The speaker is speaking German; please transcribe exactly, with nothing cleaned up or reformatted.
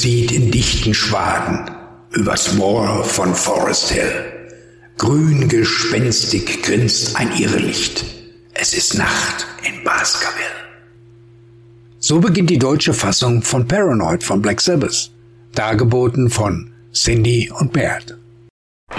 zieht in dichten Schwaden übers Moor von Forest Hill. Grün gespenstig grinst ein Irrlicht. Es ist Nacht in Baskerville. So beginnt die deutsche Fassung von Paranoid von Black Sabbath, dargeboten von Cindy und Bert.